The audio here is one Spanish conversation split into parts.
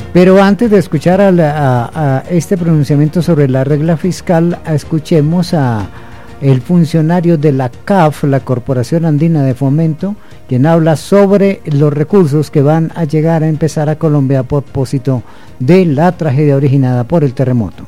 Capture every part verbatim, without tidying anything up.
Pero antes de escuchar a, la, a, a este pronunciamiento sobre la regla fiscal, escuchemos a el funcionario de la C A F, la Corporación Andina de Fomento, quien habla sobre los recursos que van a llegar a empezar a Colombia a propósito de la tragedia originada por el terremoto.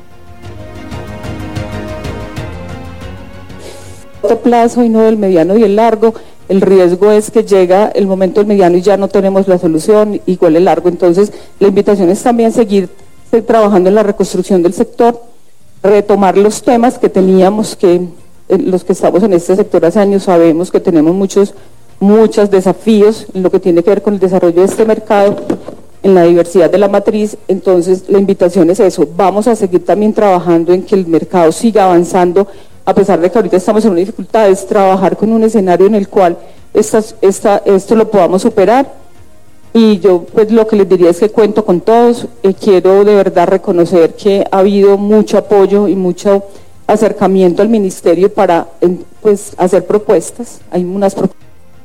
Corto plazo y no del mediano y el largo. El riesgo es que llega el momento del mediano y ya no tenemos la solución, igual el largo. Entonces, la invitación es también seguir trabajando en la reconstrucción del sector, retomar los temas que teníamos, que los que estamos en este sector hace años sabemos que tenemos muchos, muchos desafíos en lo que tiene que ver con el desarrollo de este mercado, en la diversidad de la matriz. Entonces, la invitación es eso, vamos a seguir también trabajando en que el mercado siga avanzando, a pesar de que ahorita estamos en una dificultad, es trabajar con un escenario en el cual estas, esta, esto lo podamos superar. Y yo pues lo que les diría es que cuento con todos, eh, quiero de verdad reconocer que ha habido mucho apoyo y mucho acercamiento al ministerio para eh, pues hacer propuestas, hay unas propuestas.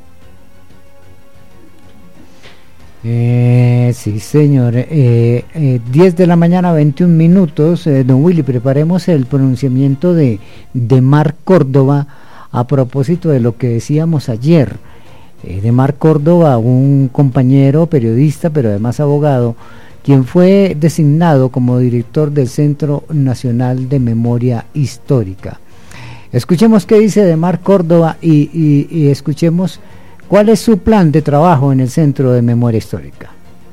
Eh, sí, señor. Eh, eh, diez de la mañana, veintiún minutos. Eh, don Willy, preparemos el pronunciamiento de, de Mar Córdoba a propósito de lo que decíamos ayer. Eh, de Mar Córdoba, un compañero periodista, pero además abogado, quien fue designado como director del Centro Nacional de Memoria Histórica. Escuchemos qué dice de Mar Córdoba y, y, y escuchemos ¿cuál es su plan de trabajo en el Centro de Memoria Histórica?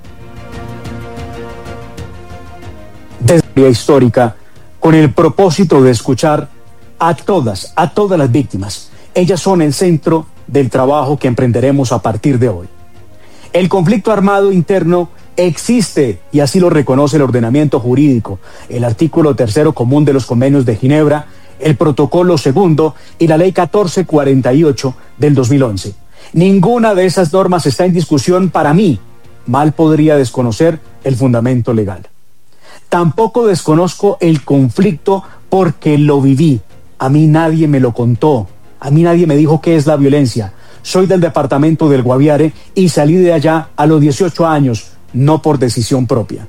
De Memoria Histórica, con el propósito de escuchar a todas, a todas las víctimas. Ellas son el centro del trabajo que emprenderemos a partir de hoy. El conflicto armado interno existe y así lo reconoce el ordenamiento jurídico, el artículo tercero común de los convenios de Ginebra, el protocolo segundo y la ley catorce cuarenta y ocho del dos mil once. Ninguna de esas normas está en discusión para mí. Mal podría desconocer el fundamento legal. Tampoco desconozco el conflicto porque lo viví. A mí nadie me lo contó. A mí nadie me dijo qué es la violencia. Soy del departamento del Guaviare y salí de allá a los dieciocho años, no por decisión propia.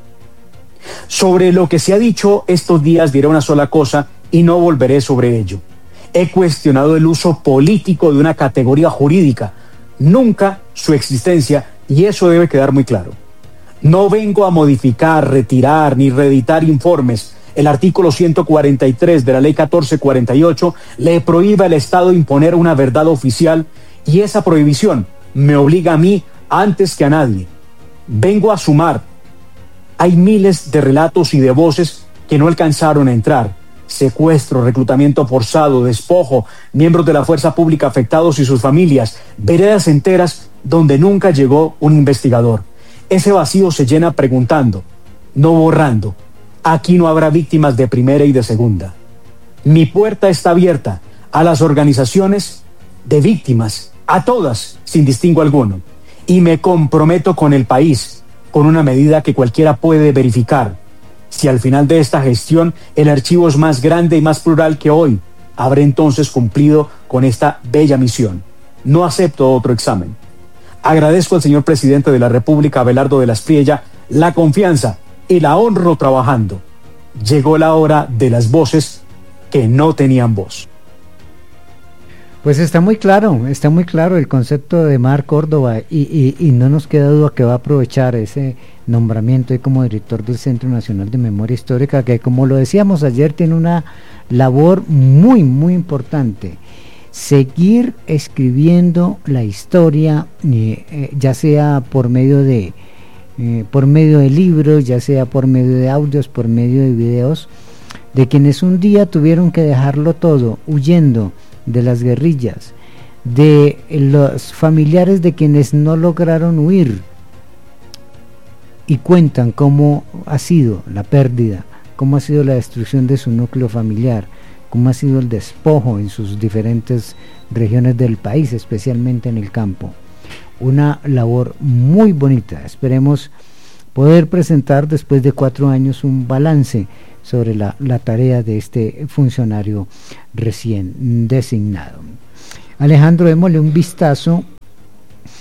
Sobre lo que se ha dicho estos días diré una sola cosa y no volveré sobre ello. He cuestionado el uso político de una categoría jurídica, nunca su existencia, y eso debe quedar muy claro. No vengo a modificar, retirar ni reeditar informes. El artículo ciento cuarenta y tres de la ley catorce cuarenta y ocho le prohíbe al Estado imponer una verdad oficial y esa prohibición me obliga a mí antes que a nadie. Vengo a sumar. Hay miles de relatos y de voces que no alcanzaron a entrar. Secuestro, reclutamiento forzado, despojo, miembros de la fuerza pública afectados y sus familias, veredas enteras donde nunca llegó un investigador. Ese vacío se llena preguntando, no borrando. Aquí no habrá víctimas de primera y de segunda. Mi puerta está abierta a las organizaciones de víctimas, a todas, sin distingo alguno. Y me comprometo con el país, con una medida que cualquiera puede verificar. Si al final de esta gestión el archivo es más grande y más plural que hoy, habré entonces cumplido con esta bella misión. No acepto otro examen. Agradezco al señor presidente de la República, Abelardo de la Espriella, la confianza y la honro trabajando. Llegó la hora de las voces que no tenían voz. Pues está muy claro, está muy claro el concepto de Mar Córdoba y, y, y no nos queda duda que va a aprovechar ese nombramiento ahí como director del Centro Nacional de Memoria Histórica, que como lo decíamos ayer tiene una labor muy muy importante, seguir escribiendo la historia, eh, ya sea por medio de eh, por medio de libros, ya sea por medio de audios, por medio de videos, de quienes un día tuvieron que dejarlo todo huyendo de las guerrillas, de los familiares de quienes no lograron huir y cuentan cómo ha sido la pérdida, cómo ha sido la destrucción de su núcleo familiar, cómo ha sido el despojo en sus diferentes regiones del país, especialmente en el campo. Una labor muy bonita. Esperemos poder presentar después de cuatro años un balance sobre la, la tarea de este funcionario recién designado. Alejandro, démosle un vistazo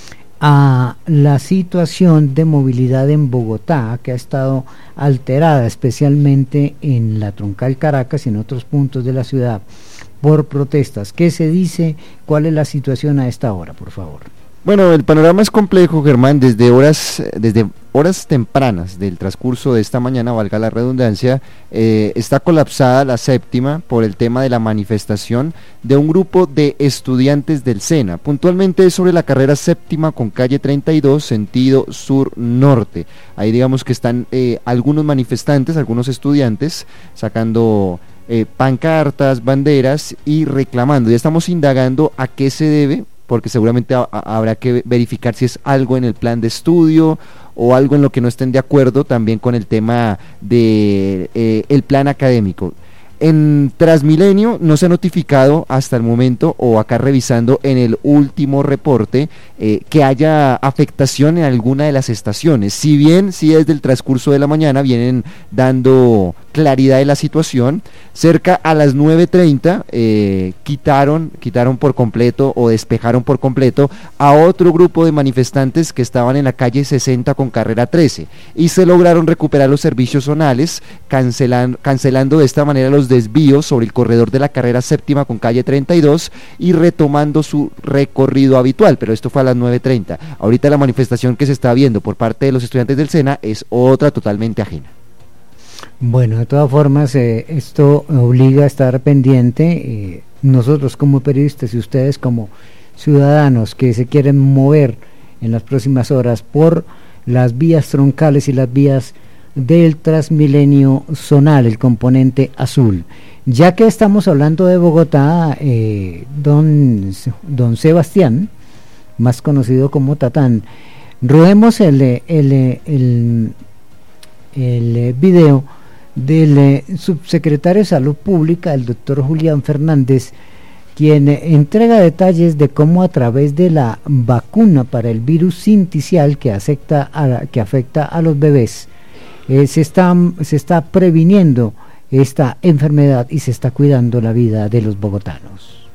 a la situación de movilidad en Bogotá, que ha estado alterada especialmente en la troncal Caracas y en otros puntos de la ciudad por protestas. ¿Qué se dice? ¿Cuál es la situación a esta hora, por favor? Bueno, el panorama es complejo, Germán. Desde horas, desde horas tempranas del transcurso de esta mañana, valga la redundancia, eh, está colapsada la séptima por el tema de la manifestación de un grupo de estudiantes del SENA. Puntualmente es sobre la carrera séptima con calle treinta y dos, sentido sur-norte. Ahí digamos que están eh, algunos manifestantes, algunos estudiantes, sacando eh, pancartas, banderas y reclamando. Ya estamos indagando a qué se debe, porque seguramente ha, ha, habrá que verificar si es algo en el plan de estudio o algo en lo que no estén de acuerdo también con el tema de eh, el plan académico. En Transmilenio no se ha notificado hasta el momento, o acá revisando en el último reporte, eh, que haya afectación en alguna de las estaciones. Si bien sí desde el transcurso de la mañana vienen dando claridad de la situación, cerca a las nueve treinta eh, quitaron, quitaron por completo o despejaron por completo a otro grupo de manifestantes que estaban en la calle sesenta con carrera trece y se lograron recuperar los servicios zonales, cancelan, cancelando de esta manera los desvíos sobre el corredor de la carrera séptima con calle treinta y dos y retomando su recorrido habitual, pero esto fue a las nueve treinta. Ahorita la manifestación que se está viendo por parte de los estudiantes del SENA es otra totalmente ajena. Bueno, de todas formas, eh, esto obliga a estar pendiente, eh, nosotros como periodistas y ustedes como ciudadanos que se quieren mover en las próximas horas por las vías troncales y las vías del Transmilenio zonal, el componente azul. Ya que estamos hablando de Bogotá, eh, don, don Sebastián, más conocido como Tatán, rodemos el, el, el, el, el video del eh, subsecretario de Salud Pública, el doctor Julián Fernández, quien eh, entrega detalles de cómo a través de la vacuna para el virus sincicial que afecta a, la, que afecta a los bebés, eh, se, está, se está previniendo esta enfermedad y se está cuidando la vida de los bogotanos.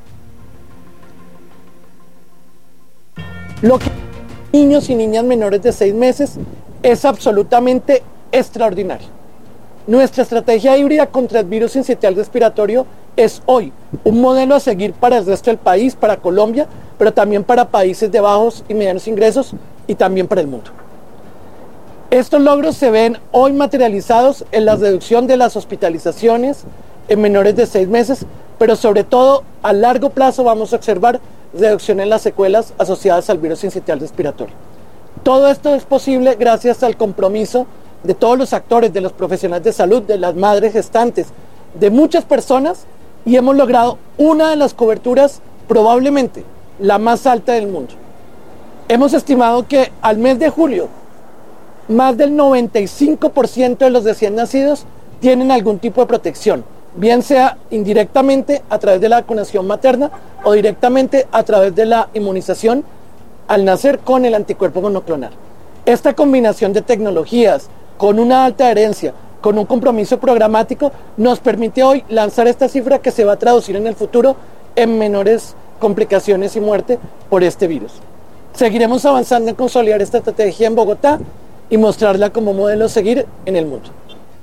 Lo que niños y niñas menores de seis meses es absolutamente extraordinario. Nuestra estrategia híbrida contra el virus sincicial respiratorio es hoy un modelo a seguir para el resto del país, para Colombia, pero también para países de bajos y medianos ingresos y también para el mundo. Estos logros se ven hoy materializados en la reducción de las hospitalizaciones en menores de seis meses, pero sobre todo a largo plazo vamos a observar reducción en las secuelas asociadas al virus sincicial respiratorio. Todo esto es posible gracias al compromiso de todos los actores, de los profesionales de salud, de las madres gestantes, de muchas personas, y hemos logrado una de las coberturas probablemente la más alta del mundo. Hemos estimado que al mes de julio más del noventa y cinco por ciento de los recién nacidos tienen algún tipo de protección, bien sea indirectamente a través de la vacunación materna o directamente a través de la inmunización al nacer con el anticuerpo monoclonal. Esta combinación de tecnologías con una alta adherencia, con un compromiso programático, nos permite hoy lanzar esta cifra que se va a traducir en el futuro en menores complicaciones y muerte por este virus. Seguiremos avanzando en consolidar esta estrategia en Bogotá y mostrarla como modelo a seguir en el mundo.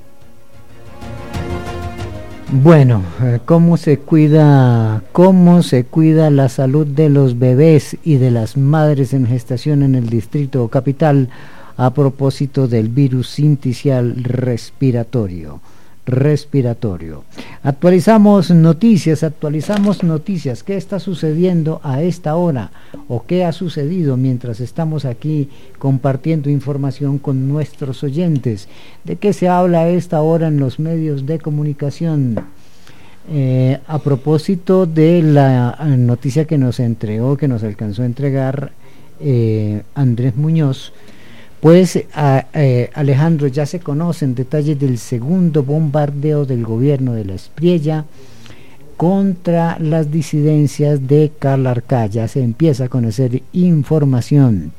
Bueno, ¿cómo se cuida, cómo se cuida la salud de los bebés y de las madres en gestación en el Distrito Capital a propósito del virus sincicial respiratorio? respiratorio. Actualizamos noticias, actualizamos noticias. ¿Qué está sucediendo a esta hora? ¿O qué ha sucedido mientras estamos aquí compartiendo información con nuestros oyentes? ¿De qué se habla a esta hora en los medios de comunicación? Eh, a propósito de la noticia que nos entregó, que nos alcanzó a entregar eh, Andrés Muñoz, pues a, eh, Alejandro, ya se conocen detalles del segundo bombardeo del gobierno de la Espriella contra las disidencias de Calarcá. Ya se empieza a conocer información.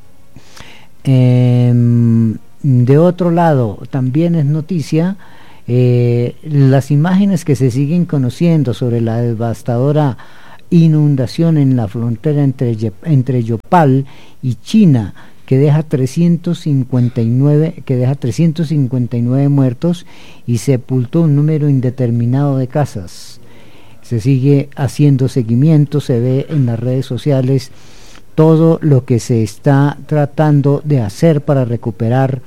Eh, de otro lado, también es noticia eh, las imágenes que se siguen conociendo sobre la devastadora inundación en la frontera entre, entre Yopal y China, que deja trescientos cincuenta y nueve, que deja trescientos cincuenta y nueve muertos y sepultó un número indeterminado de casas. Se sigue haciendo seguimiento, se ve en las redes sociales todo lo que se está tratando de hacer para recuperar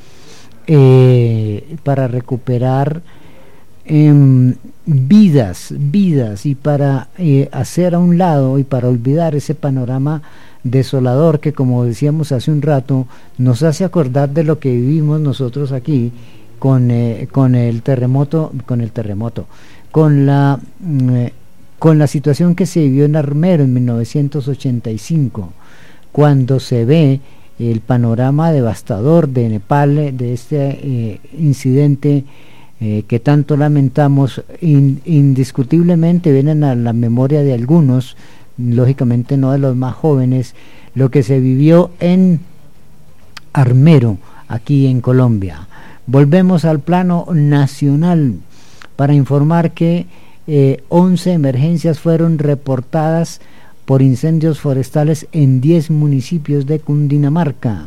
eh, para recuperar eh, vidas, vidas y para eh, hacer a un lado y para olvidar ese panorama desolador que, como decíamos hace un rato, nos hace acordar de lo que vivimos nosotros aquí con, eh, con el terremoto, con el terremoto, con la eh, con la situación que se vivió en Armero en mil novecientos ochenta y cinco, cuando se ve el panorama devastador de Nepal, de este eh, incidente eh, que tanto lamentamos. In, indiscutiblemente vienen a la memoria de algunos, lógicamente no de los más jóvenes, lo que se vivió en Armero, aquí en Colombia. Volvemos al plano nacional para informar que eh, once emergencias fueron reportadas por incendios forestales en diez municipios de Cundinamarca.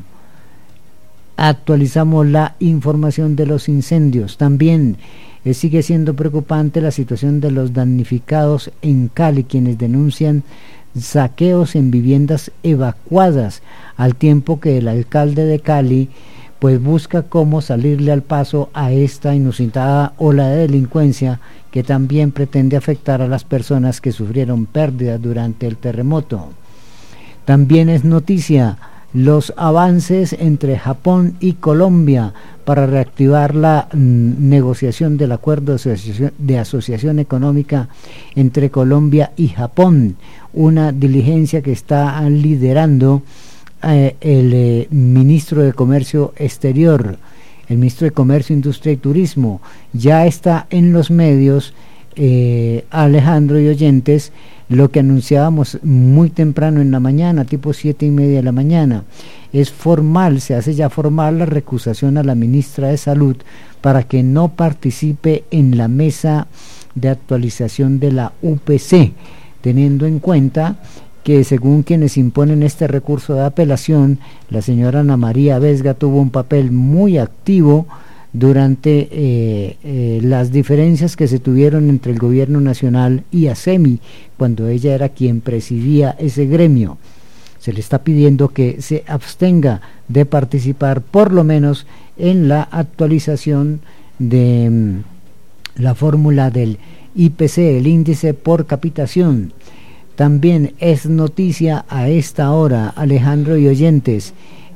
Actualizamos la información de los incendios. También eh, sigue siendo preocupante la situación de los damnificados en Cali, quienes denuncian saqueos en viviendas evacuadas, al tiempo que el alcalde de Cali pues busca cómo salirle al paso a esta inusitada ola de delincuencia que también pretende afectar a las personas que sufrieron pérdidas durante el terremoto. También es noticia los avances entre Japón y Colombia para reactivar la mm, negociación del acuerdo de asociación, de asociación económica entre Colombia y Japón, una diligencia que está liderando eh, el eh, ministro de Comercio Exterior, el ministro de Comercio, Industria y Turismo. Ya está en los medios, eh, Alejandro y oyentes, lo que anunciábamos muy temprano en la mañana, tipo siete y media de la mañana. Es formal, se hace ya formal la recusación a la ministra de Salud para que no participe en la mesa de actualización de la U P C, teniendo en cuenta que según quienes imponen este recurso de apelación, la señora Ana María Vesga tuvo un papel muy activo durante eh, eh, las diferencias que se tuvieron entre el gobierno nacional y ASEMI, cuando ella era quien presidía ese gremio. Se le está pidiendo que se abstenga de participar por lo menos en la actualización de mm, la fórmula del I P C, el índice por capitación. También es noticia a esta hora, Alejandro y oyentes,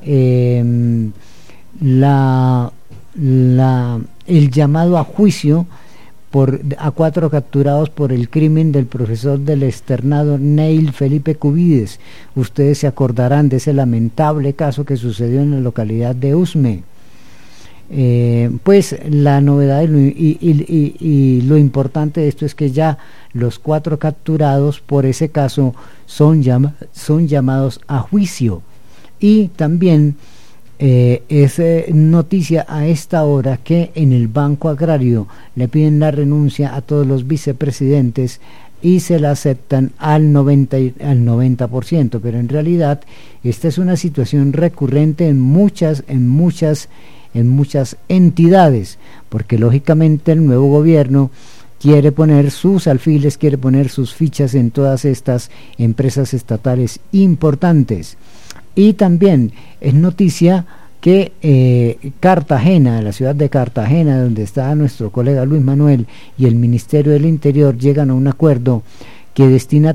eh, la, la, el llamado a juicio por, a cuatro capturados por el crimen del profesor del externado Neil Felipe Cubides. Ustedes se acordarán de ese lamentable caso que sucedió en la localidad de Usme. Eh, pues la novedad y lo, y, y, y, y lo importante de esto es que ya los cuatro capturados por ese caso son, llama, son llamados a juicio. Y también eh, es eh, noticia a esta hora que en el Banco Agrario le piden la renuncia a todos los vicepresidentes y se la aceptan al noventa, al noventa por ciento, pero en realidad esta es una situación recurrente en muchas, en muchas en muchas entidades, porque lógicamente el nuevo gobierno quiere poner sus alfiles, quiere poner sus fichas en todas estas empresas estatales importantes. Y también es noticia que eh, Cartagena, la ciudad de Cartagena, donde está nuestro colega Luis Manuel, y el Ministerio del Interior llegan a un acuerdo que destina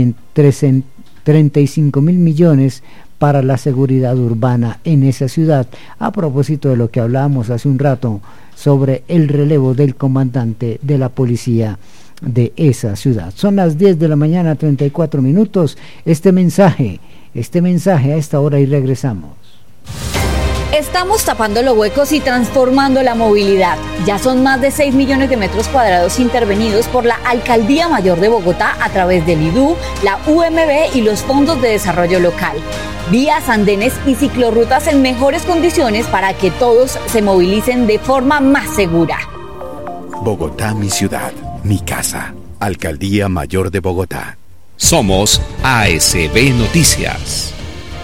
treinta y cinco mil millones para la seguridad urbana en esa ciudad, a propósito de lo que hablábamos hace un rato sobre el relevo del comandante de la policía de esa ciudad. Son las diez de la mañana, treinta y cuatro minutos. Este mensaje, este mensaje a esta hora y regresamos. Estamos tapando los huecos y transformando la movilidad. Ya son más de seis millones de metros cuadrados intervenidos por la Alcaldía Mayor de Bogotá a través del I D U, la U M B y los fondos de desarrollo local. Vías, andenes y ciclorrutas en mejores condiciones para que todos se movilicen de forma más segura. Bogotá, mi ciudad, mi casa. Alcaldía Mayor de Bogotá. Somos A S B Noticias.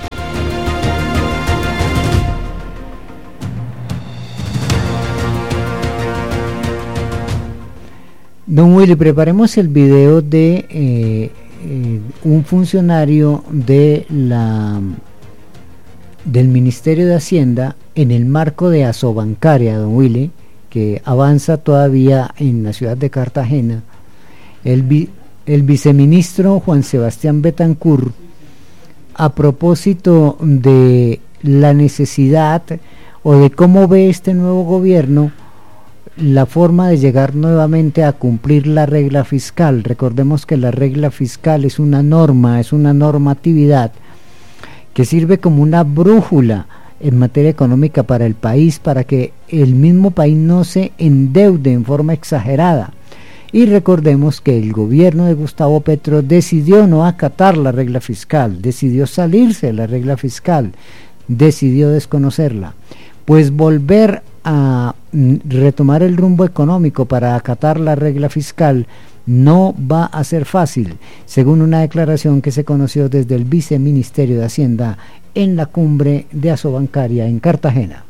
Don Willy, preparemos el video de eh, eh, un funcionario de la del Ministerio de Hacienda en el marco de Asobancaria, don Willy, que avanza todavía en la ciudad de Cartagena. El, vi, el viceministro Juan Sebastián Betancur, a propósito de la necesidad o de cómo ve este nuevo gobierno la forma de llegar nuevamente a cumplir la regla fiscal. Recordemos que la regla fiscal es una norma, es una normatividad que sirve como una brújula en materia económica para el país, para que el mismo país no se endeude en forma exagerada. Y recordemos que el gobierno de Gustavo Petro decidió no acatar la regla fiscal, decidió salirse de la regla fiscal, decidió desconocerla. Pues volver a retomar el rumbo económico para acatar la regla fiscal no va a ser fácil, según una declaración que se conoció desde el Viceministerio de Hacienda en la cumbre de Asobancaria en Cartagena.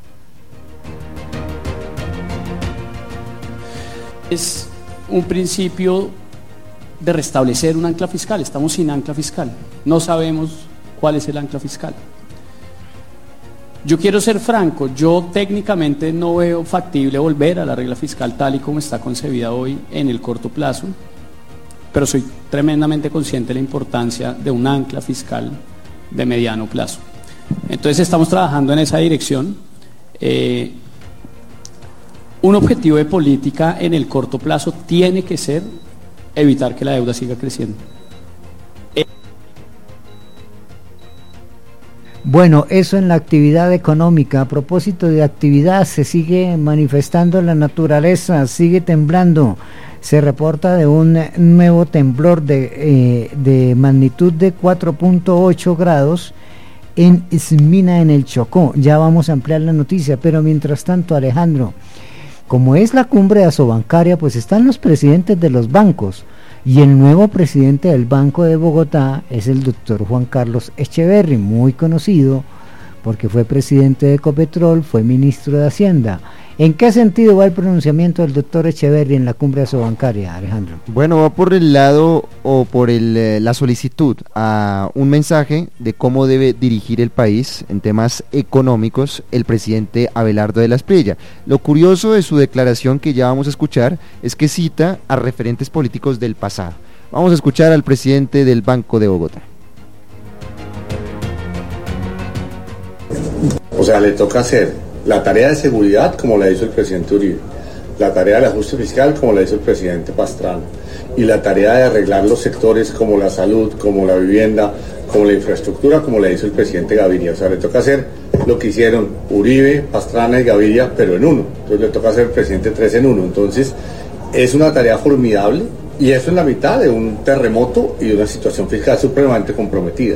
Es un principio de restablecer un ancla fiscal. Estamos sin ancla fiscal, no sabemos cuál es el ancla fiscal. Yo quiero ser franco, yo técnicamente no veo factible volver a la regla fiscal tal y como está concebida hoy en el corto plazo, pero soy tremendamente consciente de la importancia de un ancla fiscal de mediano plazo. Entonces estamos trabajando en esa dirección. Eh, un objetivo de política en el corto plazo tiene que ser evitar que la deuda siga creciendo. Bueno, eso en la actividad económica. A propósito de actividad, se sigue manifestando la naturaleza, sigue temblando. Se reporta de un nuevo temblor de, eh, de magnitud de cuatro punto ocho grados en Ismina, en el Chocó. Ya vamos a ampliar la noticia, pero mientras tanto, Alejandro, como es la cumbre de Asobancaria, pues están los presidentes de los bancos. Y el nuevo presidente del Banco de Bogotá es el doctor Juan Carlos Echeverry, muy conocido porque fue presidente de Ecopetrol, fue ministro de Hacienda. ¿En qué sentido va el pronunciamiento del doctor Echeverry en la cumbre asobancaria, Alejandro? Bueno, va por el lado o por el, eh, la solicitud a un mensaje de cómo debe dirigir el país en temas económicos el presidente Abelardo de la Espriella. Lo curioso de su declaración, que ya vamos a escuchar, es que cita a referentes políticos del pasado. Vamos a escuchar al presidente del Banco de Bogotá. O sea, le toca hacer la tarea de seguridad como la hizo el presidente Uribe, la tarea del ajuste fiscal como la hizo el presidente Pastrana, y la tarea de arreglar los sectores como la salud, como la vivienda, como la infraestructura, como la hizo el presidente Gaviria. O sea, le toca hacer lo que hicieron Uribe, Pastrana y Gaviria, pero en uno. Entonces le toca hacer el presidente tres en uno. Entonces es una tarea formidable, y eso en la mitad de un terremoto y de una situación fiscal supremamente comprometida.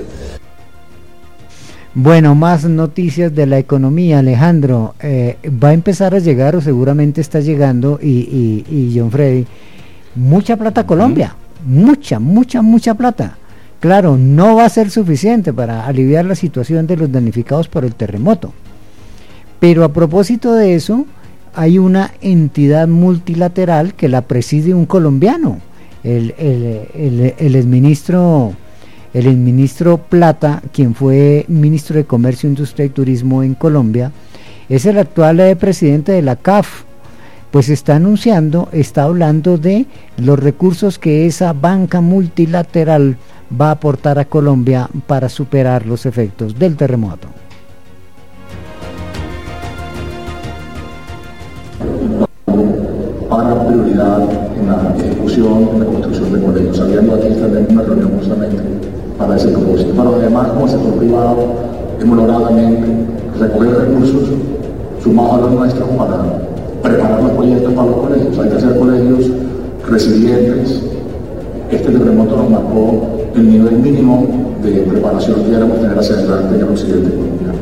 Bueno, más noticias de la economía, Alejandro. Eh, va a empezar a llegar, o seguramente está llegando, y, y, y John Freddy, mucha plata a Colombia, mm. mucha, mucha, mucha plata. Claro, no va a ser suficiente para aliviar la situación de los damnificados por el terremoto. Pero a propósito de eso, hay una entidad multilateral que la preside un colombiano, el, el, el, el exministro... El exministro Plata, quien fue ministro de Comercio, Industria y Turismo en Colombia, es el actual eh, presidente de la C A F. Pues está anunciando, está hablando de los recursos que esa banca multilateral va a aportar a Colombia para superar los efectos del terremoto. Para prioridad en la ejecución, en la construcción de colegios. Habiendo aquí también una reunión justamente para ese propósito. Pero además, como sector privado, hemos logrado también recoger recursos sumados a los nuestros para preparar los proyectos para los colegios. Hay que hacer colegios resilientes. Este terremoto nos marcó el nivel mínimo de preparación que debemos tener hacia adelante en el occidente colombiano.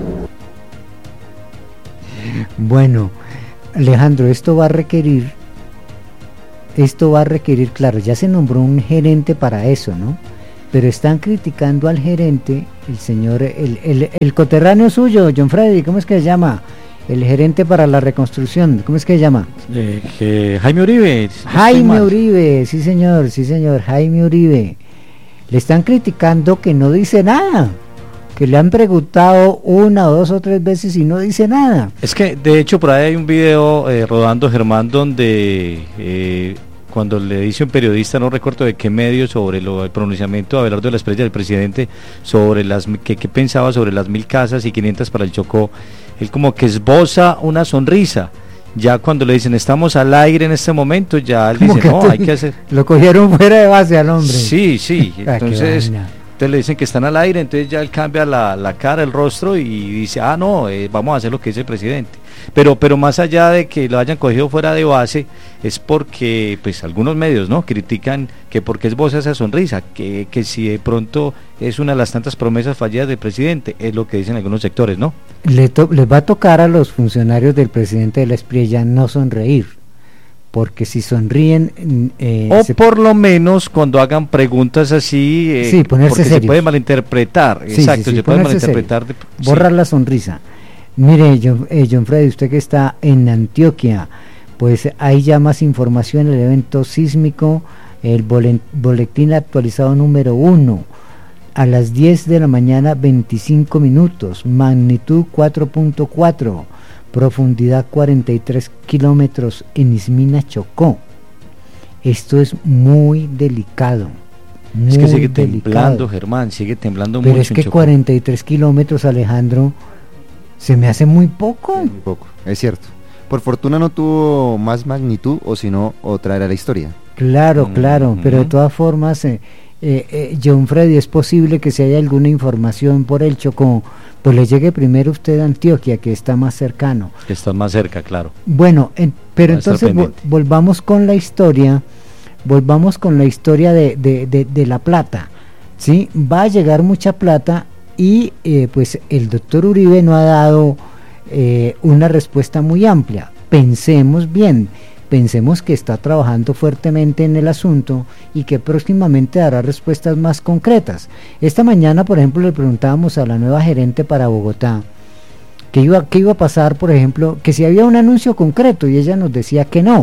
Bueno, Alejandro, esto va a requerir, esto va a requerir, claro, ya se nombró un gerente para eso, ¿no? pero están criticando al gerente, el señor, el, el, el coterráneo suyo, John Freddy, ¿cómo es que se llama? El gerente para la reconstrucción, ¿cómo es que se llama? Eh, eh, Jaime Uribe. Jaime Uribe, sí señor, sí señor, Jaime Uribe. Le están criticando que no dice nada, que le han preguntado una o dos o tres veces y no dice nada. Es que de hecho por ahí hay un video eh, rodando, Germán, donde eh, cuando le dice un periodista, no recuerdo de qué medio, sobre lo, el pronunciamiento de Abelardo de la Espriella, del presidente, sobre las que, que pensaba sobre las mil casas y quinientas para el Chocó, él como que esboza una sonrisa. Ya cuando le dicen estamos al aire en este momento, ya él dice no, hay que hacer. Lo cogieron fuera de base al hombre. Sí, sí, entonces, entonces le dicen que están al aire, entonces ya él cambia la, la cara, el rostro y dice, ah no, eh, vamos a hacer lo que dice el presidente. Pero, pero más allá de que lo hayan cogido fuera de base, es porque pues algunos medios no critican que porque esboza esa sonrisa, que, que si de pronto es una de las tantas promesas fallidas del presidente, es lo que dicen algunos sectores, ¿no? Le to- les va a tocar a los funcionarios del presidente de la Espriella no sonreír, porque si sonríen eh, o se... por lo menos cuando hagan preguntas así, eh, sí, ponerse porque serios. Se puede malinterpretar, sí, exacto, sí, sí, se puede malinterpretar, de, borrar sí. la sonrisa. Mire, John, eh, John Freddy, usted que está en Antioquia, pues hay ya más información, el evento sísmico, el boletín actualizado número uno, a las diez de la mañana, veinticinco minutos, magnitud cuatro punto cuatro, profundidad cuarenta y tres kilómetros en Ismina, Chocó. Esto es muy delicado. Muy es que sigue delicado. temblando, Germán, sigue temblando Pero mucho. Pero es que cuarenta y tres kilómetros, Alejandro, se me hace muy poco. Muy poco, es cierto. Por fortuna no tuvo más magnitud, o si no, otra era la historia. Claro, mm, claro, mm, pero de todas formas, eh, eh, eh, John Freddy, es posible que si hay alguna información por el Chocó, pues le llegue primero usted a Antioquia, que está más cercano. Que está más cerca, claro. Bueno, en, pero entonces vo- volvamos con la historia, volvamos con la historia de, de, de, de la plata, ¿sí? Va a llegar mucha plata y eh, pues el doctor Uribe no ha dado eh, una respuesta muy amplia. Pensemos bien, pensemos que está trabajando fuertemente en el asunto y que próximamente dará respuestas más concretas. Esta mañana, por ejemplo, le preguntábamos a la nueva gerente para Bogotá que iba, qué iba a pasar, por ejemplo, que si había un anuncio concreto, y ella nos decía que no,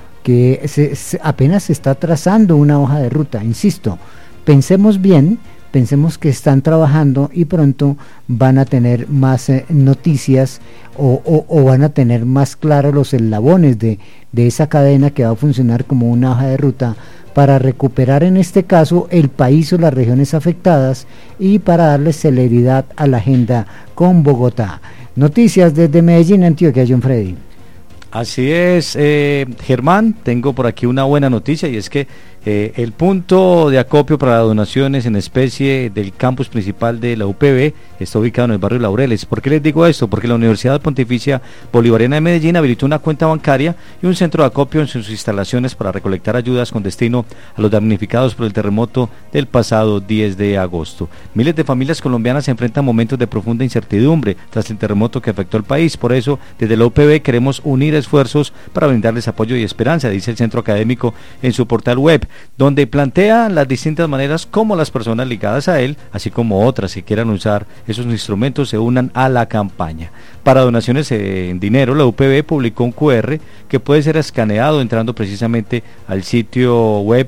que se, se, apenas se está trazando una hoja de ruta. Insisto, pensemos bien, pensemos que están trabajando y pronto van a tener más eh, noticias o, o, o van a tener más claros los eslabones de, de esa cadena que va a funcionar como una hoja de ruta para recuperar en este caso el país o las regiones afectadas y para darle celeridad a la agenda con Bogotá. Noticias desde Medellín, Antioquia, John Freddy. Así es, eh, Germán, tengo por aquí una buena noticia y es que eh, el punto de acopio para donaciones en especie del campus principal de la U P B está ubicado en el barrio Laureles. ¿Por qué les digo esto? Porque la Universidad Pontificia Bolivariana de Medellín habilitó una cuenta bancaria y un centro de acopio en sus instalaciones para recolectar ayudas con destino a los damnificados por el terremoto del pasado diez de agosto. Miles de familias colombianas se enfrentan a momentos de profunda incertidumbre tras el terremoto que afectó al país. Por eso, desde la U P B queremos unir esfuerzos para brindarles apoyo y esperanza, dice el centro académico en su portal web, donde plantea las distintas maneras como las personas ligadas a él, así como otras que quieran usar esos instrumentos, se unan a la campaña. Para donaciones en dinero, la U P B publicó un cu erre que puede ser escaneado entrando precisamente al sitio web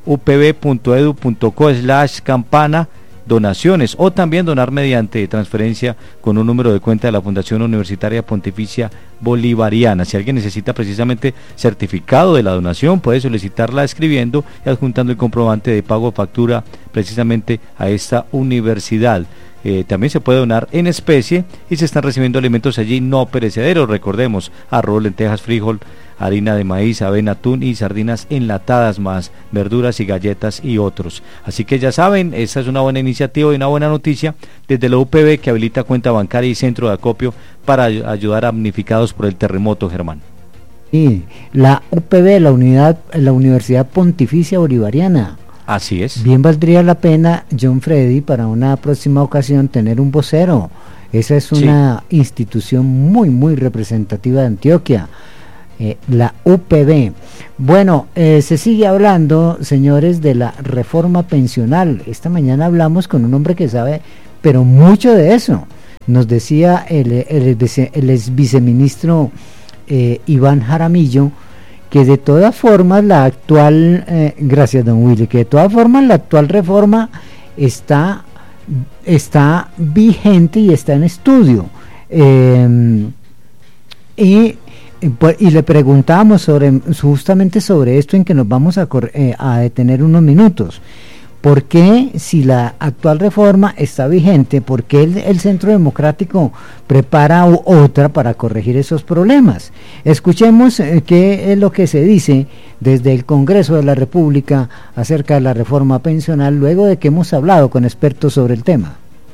upb.edu.co slash campana donaciones, o también donar mediante transferencia con un número de cuenta de la Fundación Universitaria Pontificia Bolivariana. Si alguien necesita precisamente certificado de la donación, puede solicitarla escribiendo y adjuntando el comprobante de pago o factura precisamente a esta universidad. Eh, también se puede donar en especie y se están recibiendo alimentos allí no perecederos, recordemos, arroz, lentejas, frijol, harina de maíz, avena, atún y sardinas enlatadas, más verduras y galletas y otros. Así que ya saben, esta es una buena iniciativa y una buena noticia desde la U P B, que habilita cuenta bancaria y centro de acopio para ayudar a damnificados por el terremoto, Germán. Sí, la U P B, la unidad, la Universidad Pontificia Bolivariana. Así es. Bien valdría la pena, John Freddy, para una próxima ocasión tener un vocero. Esa es una sí. institución muy, muy representativa de Antioquia. eh, la U P B. Bueno, eh, se sigue hablando, señores, de la reforma pensional. Esta mañana hablamos con un hombre que sabe, pero mucho de eso. Nos decía el, el, el, el ex viceministro eh, Iván Jaramillo, que de todas formas la actual, eh, gracias don Willy, que de todas formas la actual reforma está, está vigente y está en estudio. Eh, y, y le preguntábamos sobre, justamente sobre esto, en que nos vamos a, eh, a detener unos minutos. ¿Por qué, si la actual reforma está vigente, por qué el, el Centro Democrático prepara otra para corregir esos problemas? Escuchemos eh, qué es lo que se dice desde el Congreso de la República acerca de la reforma pensional, luego de que hemos hablado con expertos sobre el tema.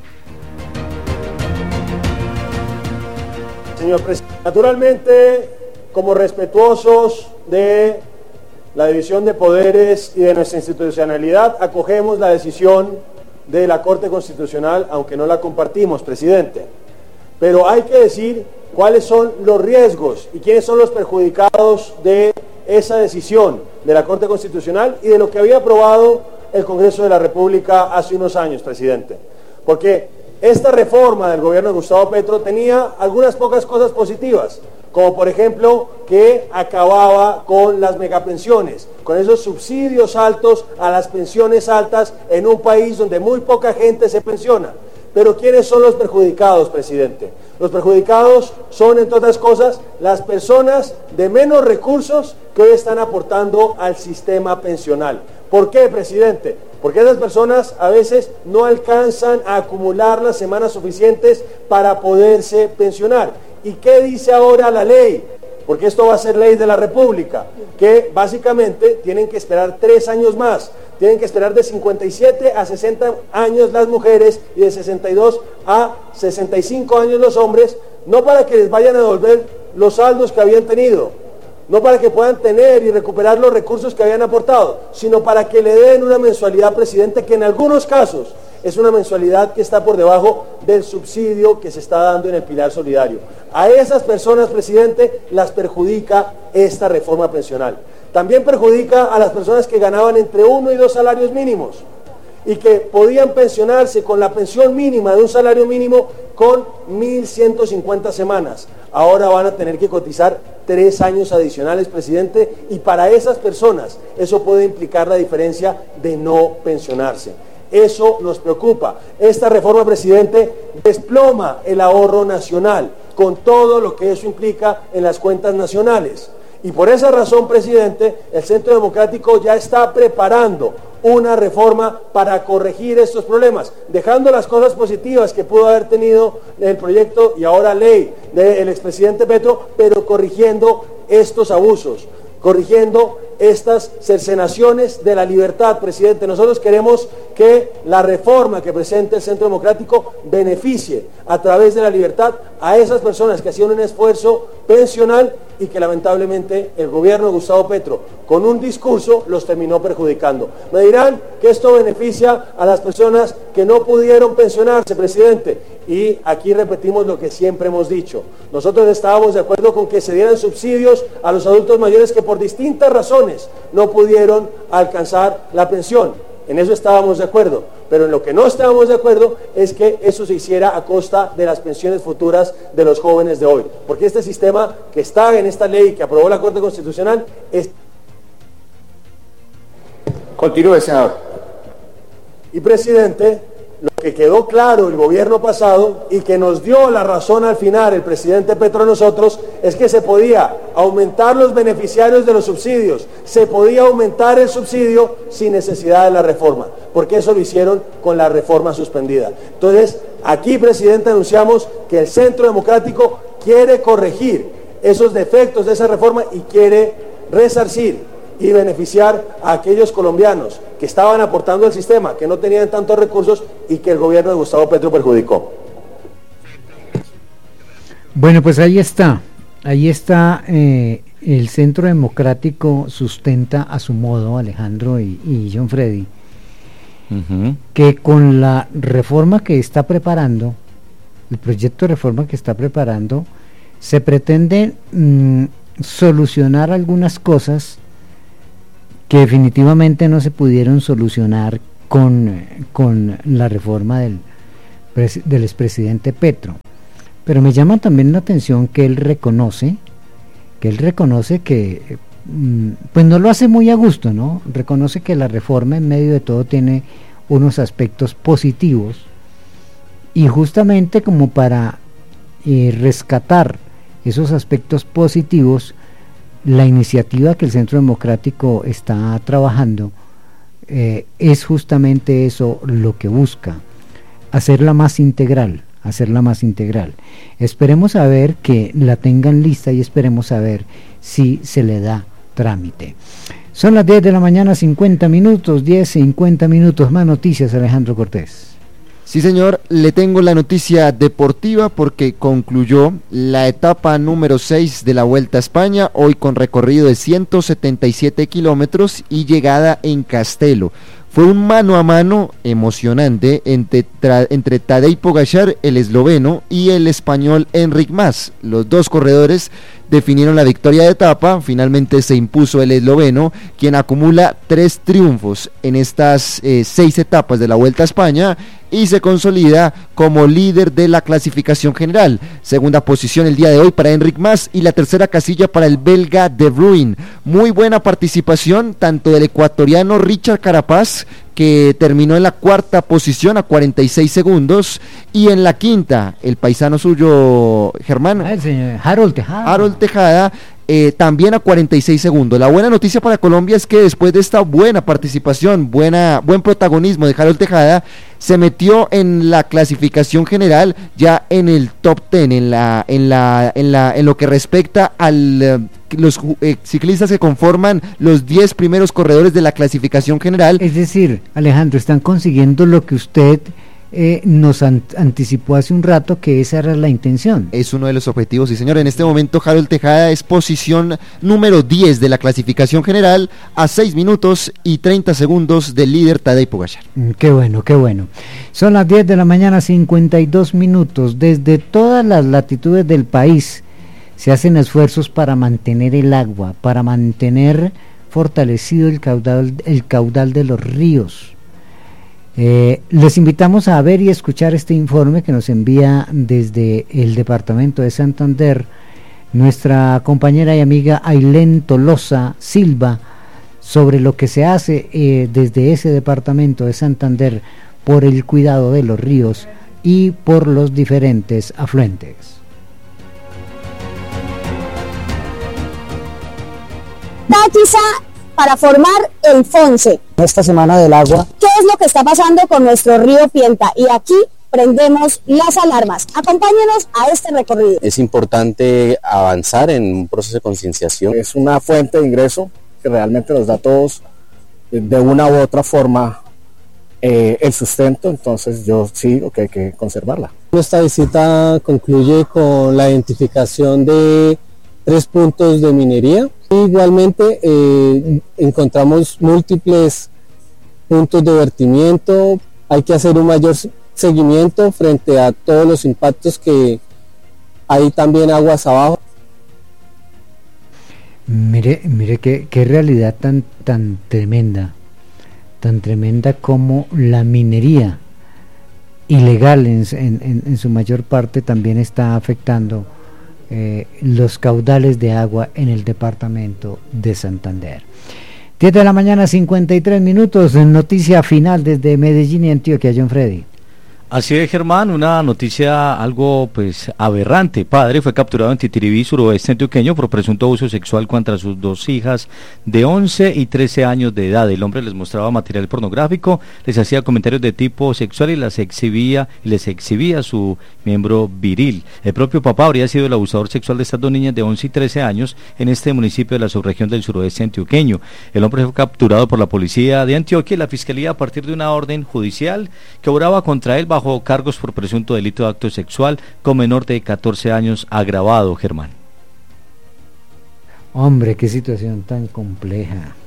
Señor presidente, naturalmente, como respetuosos de la división de poderes y de nuestra institucionalidad, acogemos la decisión de la Corte Constitucional, aunque no la compartimos, presidente. Pero hay que decir cuáles son los riesgos y quiénes son los perjudicados de esa decisión de la Corte Constitucional y de lo que había aprobado el Congreso de la República hace unos años, presidente. Porque esta reforma del gobierno de Gustavo Petro tenía algunas pocas cosas positivas, como por ejemplo que acababa con las megapensiones, con esos subsidios altos a las pensiones altas en un país donde muy poca gente se pensiona. Pero ¿quiénes son los perjudicados, presidente? Los perjudicados son, entre otras cosas, las personas de menos recursos que hoy están aportando al sistema pensional. ¿Por qué, presidente? Porque esas personas a veces no alcanzan a acumular las semanas suficientes para poderse pensionar. ¿Y qué dice ahora la ley? Porque esto va a ser ley de la República, que básicamente tienen que esperar tres años más. Tienen que esperar de cincuenta y siete a sesenta años las mujeres y de sesenta y dos a sesenta y cinco años los hombres, no para que les vayan a devolver los saldos que habían tenido, no para que puedan tener y recuperar los recursos que habían aportado, sino para que le den una mensualidad, presidente, que en algunos casos es una mensualidad que está por debajo del subsidio que se está dando en el Pilar Solidario. A esas personas, presidente, las perjudica esta reforma pensional. También perjudica a las personas que ganaban entre uno y dos salarios mínimos y que podían pensionarse con la pensión mínima de un salario mínimo con mil ciento cincuenta semanas. Ahora van a tener que cotizar tres años adicionales, presidente, y para esas personas eso puede implicar la diferencia de no pensionarse. Eso nos preocupa. Esta reforma, presidente, desploma el ahorro nacional, con todo lo que eso implica en las cuentas nacionales. Y por esa razón, presidente, el Centro Democrático ya está preparando una reforma para corregir estos problemas, dejando las cosas positivas que pudo haber tenido el proyecto y ahora ley del expresidente Petro, pero corrigiendo estos abusos, corrigiendo estas cercenaciones de la libertad, presidente. Nosotros queremos que la reforma que presente el Centro Democrático beneficie a través de la libertad a esas personas que hacían un esfuerzo pensional y que lamentablemente el gobierno de Gustavo Petro, con un discurso, los terminó perjudicando. Me dirán que esto beneficia a las personas que no pudieron pensionarse, presidente, y aquí repetimos lo que siempre hemos dicho. Nosotros estábamos de acuerdo con que se dieran subsidios a los adultos mayores que por distintas razones no pudieron alcanzar la pensión. En eso estábamos de acuerdo, pero en lo que no estábamos de acuerdo es que eso se hiciera a costa de las pensiones futuras de los jóvenes de hoy, porque este sistema que está en esta ley que aprobó la Corte Constitucional es... Continúe, senador. Y, presidente, lo que quedó claro el gobierno pasado y que nos dio la razón al final el presidente Petro a nosotros es que se podía aumentar los beneficiarios de los subsidios, se podía aumentar el subsidio sin necesidad de la reforma, porque eso lo hicieron con la reforma suspendida. Entonces, aquí, presidente, anunciamos que el Centro Democrático quiere corregir esos defectos de esa reforma y quiere resarcir y beneficiar a aquellos colombianos que estaban aportando al sistema, que no tenían tantos recursos y que el gobierno de Gustavo Petro perjudicó. Bueno, pues ahí está, ahí está, eh, el Centro Democrático sustenta a su modo, Alejandro y, y John Freddy, uh-huh. que con la reforma que está preparando, el proyecto de reforma que está preparando, se pretende mmm, solucionar algunas cosas que definitivamente no se pudieron solucionar con, con la reforma del, del expresidente Petro. Pero me llama también la atención que él reconoce, que él reconoce que, pues no lo hace muy a gusto, ¿no? Reconoce que la reforma en medio de todo tiene unos aspectos positivos, y justamente como para eh, rescatar esos aspectos positivos, la iniciativa que el Centro Democrático está trabajando eh, es justamente eso lo que busca, hacerla más integral, hacerla más integral. Esperemos a ver que la tengan lista y esperemos a ver si se le da trámite. Son las diez de la mañana, cincuenta minutos, diez, cincuenta minutos. Más noticias, Alejandro Cortés. Sí, señor, le tengo la noticia deportiva porque concluyó la etapa número seis de la Vuelta a España, hoy con recorrido de ciento setenta y siete kilómetros y llegada en Castelo. Fue un mano a mano emocionante entre, tra, entre Tadej Pogačar, el esloveno, y el español Enric Mas. Los dos corredores definieron la victoria de etapa. Finalmente se impuso el esloveno, quien acumula tres triunfos en estas eh, seis etapas de la Vuelta a España y se consolida como líder de la clasificación general. Segunda posición el día de hoy para Enric Mas y la tercera casilla para el belga De Bruyne. Muy buena participación tanto del ecuatoriano Richard Carapaz, que terminó en la cuarta posición a cuarenta y seis segundos, y en la quinta el paisano suyo Germán ah, el señor Harold Tejada, Harold Tejada eh, también a cuarenta y seis segundos. La buena noticia para Colombia es que después de esta buena participación, buena buen protagonismo de Harold Tejada, se metió en la clasificación general ya en el top diez, en la en la en la en lo que respecta al los eh, ciclistas que conforman los diez primeros corredores de la clasificación general. Es decir, Alejandro, están consiguiendo lo que usted eh, nos an- anticipó hace un rato, que esa era la intención. Es uno de los objetivos, sí señor. En este momento Harold Tejada es posición número diez de la clasificación general, a seis minutos y treinta segundos del líder Tadej Pogačar. Mm, qué bueno, qué bueno. Son las diez de la mañana, cincuenta y dos minutos. Desde todas las latitudes del país se hacen esfuerzos para mantener el agua, para mantener fortalecido el caudal, el caudal de los ríos. Eh, les invitamos a ver y escuchar este informe que nos envía desde el departamento de Santander nuestra compañera y amiga Ailén Tolosa Silva, sobre lo que se hace eh, desde ese departamento de Santander por el cuidado de los ríos y por los diferentes afluentes. Quizá para formar el Fonse. Esta semana del agua. ¿Qué es lo que está pasando con nuestro río Pienta? Y aquí prendemos las alarmas. Acompáñenos a este recorrido. Es importante avanzar en un proceso de concienciación. Es una fuente de ingreso que realmente nos da a todos de una u otra forma eh, el sustento, entonces yo sigo que hay que conservarla. Esta visita concluye con la identificación de tres puntos de minería. Igualmente eh, encontramos múltiples puntos de vertimiento. Hay que hacer un mayor seguimiento frente a todos los impactos que hay también aguas abajo. Mire, mire qué, qué realidad tan, tan tremenda, tan tremenda como la minería ilegal en, en, en su mayor parte también está afectando Eh, los caudales de agua en el departamento de Santander. diez de la mañana, cincuenta y tres minutos, noticia final desde Medellín y Antioquia, John Freddy. Así es, Germán, una noticia algo pues aberrante. Padre fue capturado en Titiribí, suroeste antioqueño, por presunto abuso sexual contra sus dos hijas de once y trece años de edad. El hombre les mostraba material pornográfico, les hacía comentarios de tipo sexual y las exhibía y les exhibía su miembro viril. El propio papá habría sido el abusador sexual de estas dos niñas de once y trece años en este municipio de la subregión del suroeste antioqueño. El hombre fue capturado por la policía de Antioquia y la fiscalía a partir de una orden judicial que obraba contra él bajo cargos por presunto delito de acto sexual con menor de catorce años agravado, Germán. Hombre, qué situación tan compleja.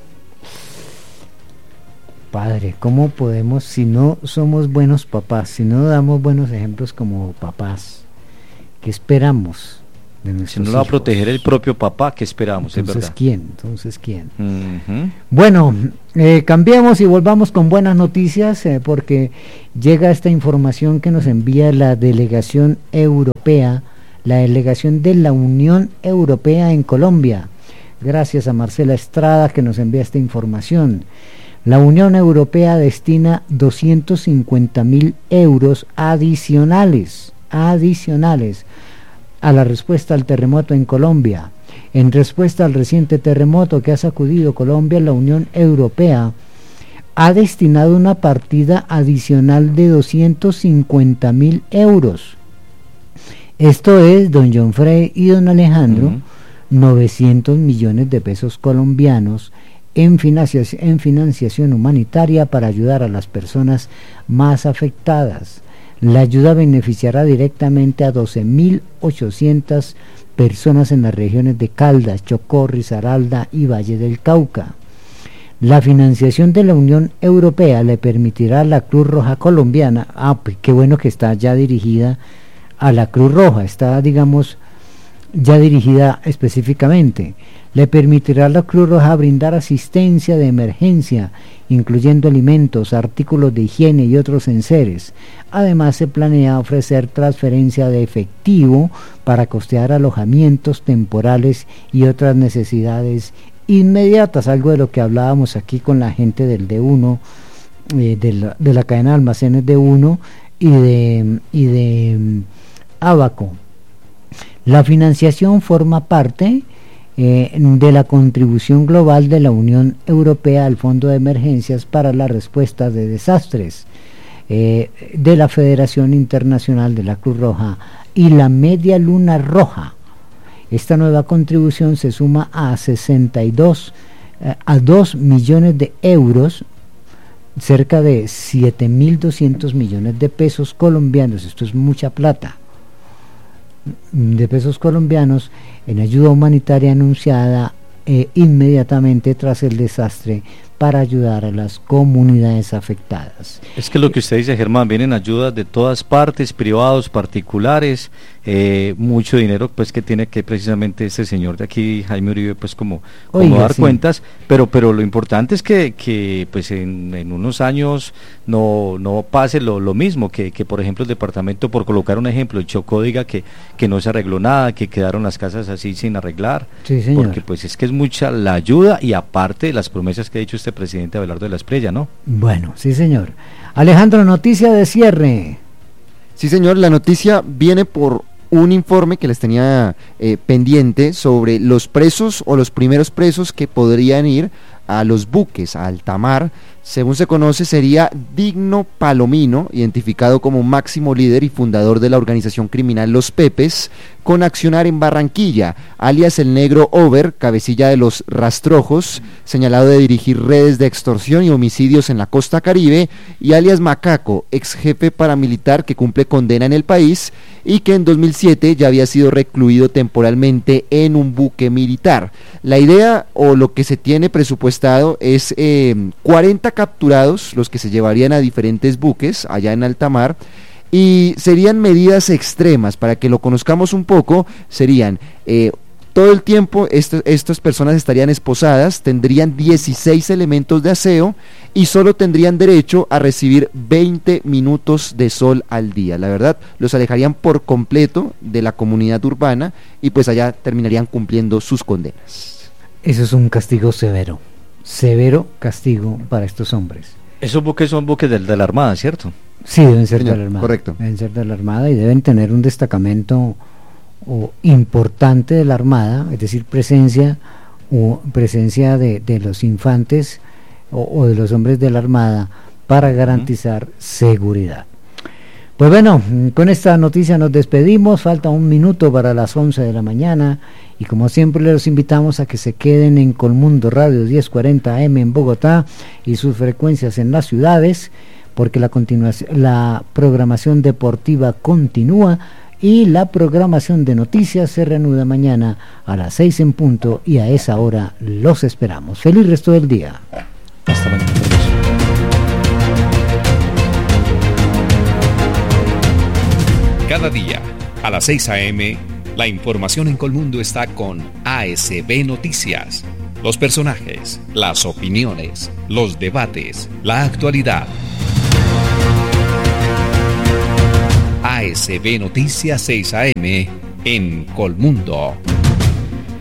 Padre, ¿cómo podemos, si no somos buenos papás, si no damos buenos ejemplos como papás, qué esperamos Si no lo va a proteger el propio papá, ¿qué esperamos? Entonces, es verdad. ¿quién? Entonces, ¿quién? Uh-huh. Bueno, eh, cambiemos y volvamos con buenas noticias, eh, porque llega esta información que nos envía la delegación europea, la delegación de la Unión Europea en Colombia. Gracias a Marcela Estrada que nos envía esta información. La Unión Europea destina doscientos cincuenta mil euros adicionales, adicionales a la respuesta al terremoto en Colombia. En respuesta al reciente terremoto que ha sacudido Colombia, la Unión Europea ha destinado una partida adicional de doscientos cincuenta mil euros. Esto es, don John Frey y don Alejandro, uh-huh. novecientos millones de pesos colombianos en financiación, en financiación humanitaria para ayudar a las personas más afectadas. La ayuda beneficiará directamente a doce mil ochocientas personas en las regiones de Caldas, Chocó, Risaralda y Valle del Cauca. La financiación de la Unión Europea le permitirá a la Cruz Roja Colombiana, ah, pues qué bueno que está ya dirigida a la Cruz Roja, está, digamos, ya dirigida específicamente. Le permitirá a la Cruz Roja brindar asistencia de emergencia, incluyendo alimentos, artículos de higiene y otros enseres. Además, se planea ofrecer transferencia de efectivo para costear alojamientos temporales y otras necesidades inmediatas, algo de lo que hablábamos aquí con la gente del D uno, eh, de, la, de la cadena de almacenes D uno y de, y de um, Abaco. La financiación forma parte eh, de la contribución global de la Unión Europea al Fondo de Emergencias para la Respuesta de Desastres, eh, de la Federación Internacional de la Cruz Roja y la Media Luna Roja. Esta nueva contribución se suma a sesenta y dos eh, a dos millones de euros, cerca de siete mil doscientos millones de pesos colombianos. Esto es mucha plata de pesos colombianos en ayuda humanitaria anunciada eh, inmediatamente tras el desastre para ayudar a las comunidades afectadas. Es que lo que usted dice, Germán, vienen ayudas de todas partes, privados, particulares, eh, mucho dinero pues que tiene que precisamente este señor de aquí, Jaime Uribe, pues como, como Oiga, dar sí. cuentas, pero pero lo importante es que, que pues en, en unos años no no pase lo, lo mismo, que, que por ejemplo el departamento, por colocar un ejemplo, el Chocó diga que, que no se arregló nada, que quedaron las casas así sin arreglar, sí, señor. Porque pues es que es mucha la ayuda y aparte las promesas que ha dicho usted, presidente Abelardo de la Espriella, ¿no? Bueno, sí señor. Alejandro, noticia de cierre. Sí señor, la noticia viene por un informe que les tenía eh, pendiente sobre los presos o los primeros presos que podrían ir a los buques, a alta mar. Según se conoce, sería Digno Palomino, identificado como máximo líder y fundador de la organización criminal Los Pepes, con accionar en Barranquilla, alias el Negro Over, cabecilla de los Rastrojos, señalado de dirigir redes de extorsión y homicidios en la costa caribe, y alias Macaco, ex jefe paramilitar que cumple condena en el país y que en dos mil siete ya había sido recluido temporalmente en un buque militar. La idea o lo que se tiene presupuestado es eh, cuarenta capturados, los que se llevarían a diferentes buques allá en alta mar, y serían medidas extremas. Para que lo conozcamos un poco, serían eh, todo el tiempo esto, estas personas estarían esposadas, tendrían dieciséis elementos de aseo y solo tendrían derecho a recibir veinte minutos de sol al día. La verdad, los alejarían por completo de la comunidad urbana y pues allá terminarían cumpliendo sus condenas. Eso es un castigo severo. Severo castigo para estos hombres. Esos buques son buques de, de la Armada, ¿cierto? Sí, deben ser Señor, de la Armada. Correcto. Deben ser de la Armada y deben tener un destacamento o, importante de la Armada, es decir, presencia o presencia de, de los infantes o, o de los hombres de la Armada para garantizar uh-huh. seguridad. Pues bueno, con esta noticia nos despedimos, falta un minuto para las once de la mañana y como siempre los invitamos a que se queden en Colmundo Radio diez cuarenta A M en Bogotá y sus frecuencias en las ciudades, porque la, continuación, la programación deportiva continúa y la programación de noticias se reanuda mañana a las seis en punto y a esa hora los esperamos. Feliz resto del día. Hasta mañana. Cada día, a las seis a eme, La información en Colmundo está con A S B Noticias. Los personajes, las opiniones, los debates, la actualidad. A S B Noticias seis A M en Colmundo.